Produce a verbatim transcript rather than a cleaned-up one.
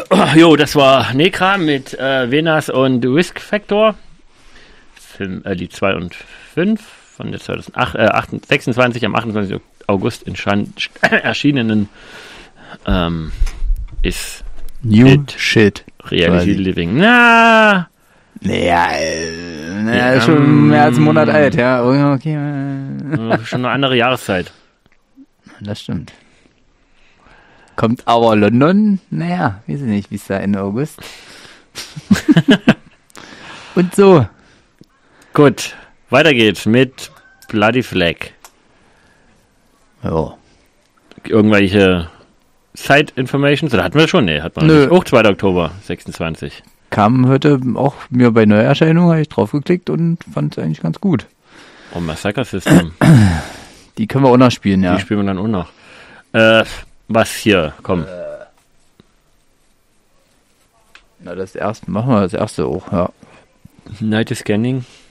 oh, jo, das war Nekra mit äh, Venas und Risk Factor. Film, äh, die zwei und fünf von der zweitausendacht, äh, sechsundzwanzig am achtundzwanzigsten August in Schan- erschienenen ähm, ist New It Shit. Reality quasi. Living. Na, Naja, äh, naja, Ja, schon ähm, mehr als einen Monat alt, ja. Okay, äh, äh, schon eine andere Jahreszeit. das stimmt. Kommt aber London, naja, weiß ich nicht, wie es da Ende August. Und so. Gut, weiter geht's mit Bloody Flag. Ja. Irgendwelche Side-Informations? Oder hatten wir schon? Nee, hat man Nö. nicht. Auch zweiter Oktober, sechsundzwanzig. Kam heute auch mir bei Neuerscheinung, habe ich draufgeklickt und fand es eigentlich ganz gut. Oh, Massacre System. Die können wir auch noch spielen, ja. Die spielen wir dann auch noch. Äh, was hier? Komm. Na, das erste, machen wir das erste auch, ja. Night is Scanning.